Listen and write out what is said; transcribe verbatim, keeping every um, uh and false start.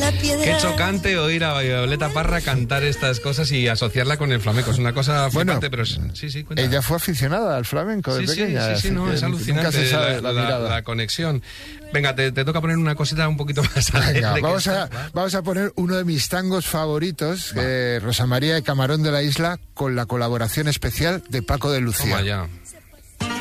la piedra. Qué chocante oír a Violeta Parra cantar estas cosas y asociarla con el flamenco. Es una cosa flipante, bueno, pero es, sí, sí, cuenta. Ella fue aficionada al flamenco de sí, pequeña. Sí, sí, sí, no, es alucinante. Nunca se sabe la, la, la, mirada. la conexión. Venga, te, te toca poner una cosita un poquito más alegre. Venga, vamos, esta, a, vamos a poner uno de mis tangos favoritos, eh, Rosa María de Camarón de la Isla, con la colaboración especial de Paco de Lucía. Toma ya.